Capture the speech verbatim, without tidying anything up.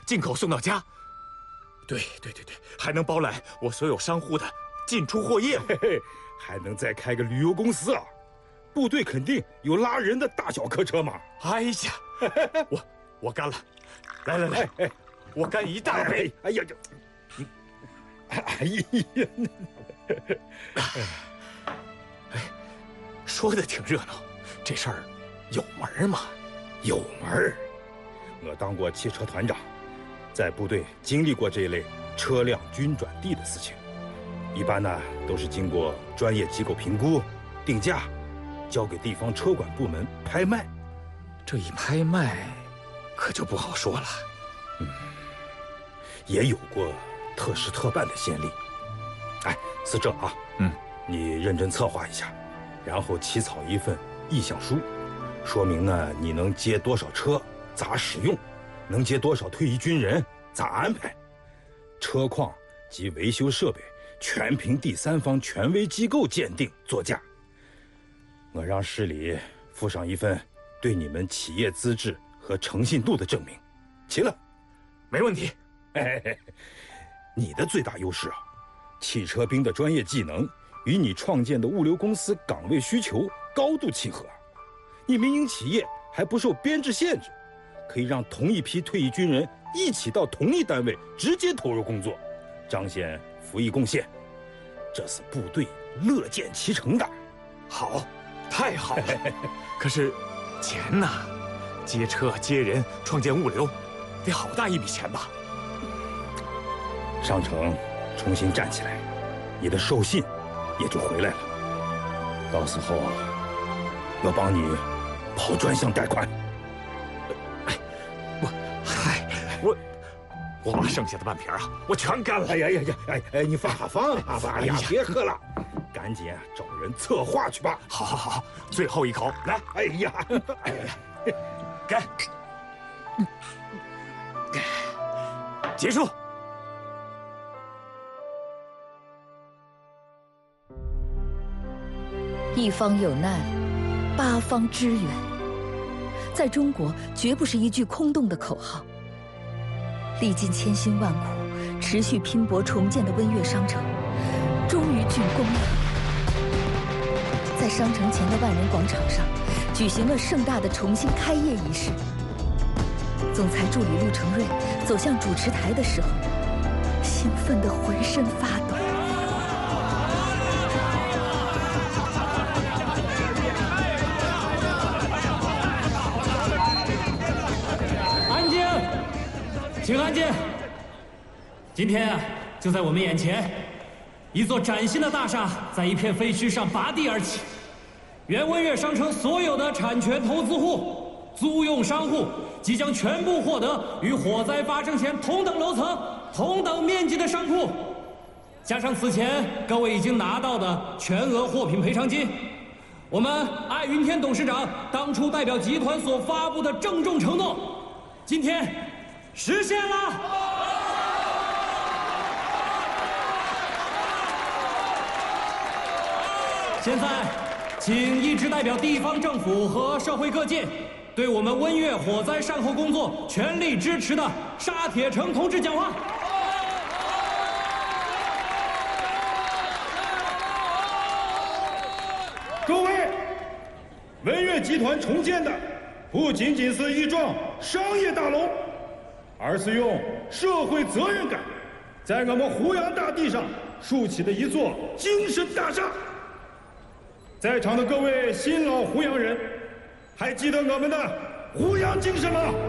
进口送到家。对对对对，还能包揽我所有商户的进出货业务， 嘿嘿，还能再开个旅游公司啊！部队肯定有拉人的大小客车嘛。 哎呀，我我干了，来来来，哎哎我干一大杯！ 哎呀，这，哎呀， 哎，说的挺热闹，这事儿有门吗？ 有门。我当过汽车团长，在部队经历过这一类车辆均转地的事情。一般呢，都是经过专业机构评估、定价，交给地方车管部门拍卖。 这一拍卖，可就不好说了。 嗯。也有过特事特办的先例，哎，是这啊， 嗯， 你认真策划一下，然后起草一份意向书，说明呢你能接多少车，咋使用，能接多少退役军人，咋安排，车况及维修设备全凭第三方权威机构鉴定作价。我让市里附上一份对你们企业资质和诚信度的证明，齐了， 没问题。 嘿嘿，你的最大优势啊，汽车兵的专业技能与你创建的物流公司岗位需求高度契合。你民营企业还不受编制限制，可以让同一批退役军人一起到同一单位直接投入工作，彰显服役贡献，这是部队乐见其成的。 好，太好了。可是钱呢？接车接人，创建物流，得好大一笔钱吧？ 上城重新站起来，你的授信也就回来了。到时候啊，要帮你跑专项贷款。 哎，我嗨，我我把剩下的半瓶啊，我全干了。 哎呀呀呀，哎哎，你放下放下吧，哎呀，别喝了，赶紧找人策划去吧。 好，好，好，最后一口，来。 哎呀，哎呀， 干，结束。 一方有难，八方支援，在中国绝不是一句空洞的口号。历尽千辛万苦，持续拼搏重建的温悦商城，终于竣工了。在商城前的万人广场上，举行了盛大的重新开业仪式。总裁助理陆承瑞走向主持台的时候，兴奋得浑身发抖。 请安静！今天啊，就在我们眼前，一座崭新的大厦在一片废墟上拔地而起。原温悦商城所有的产权投资户、租用商户即将全部获得与火灾发生前同等楼层、同等面积的商铺，加上此前各位已经拿到的全额货品赔偿金，我们艾云天董事长当初代表集团所发布的郑重承诺，今天实现了！现在，请一直代表地方政府和社会各界，对我们温悦火灾善后工作全力支持的沙铁成同志讲话。 各位，温悦集团重建的不仅仅是一幢商业大楼，而是用社会责任感，在我们湖阳大地上竖起的一座精神大厦。在场的各位新老湖阳人，还记得我们的湖阳精神吗？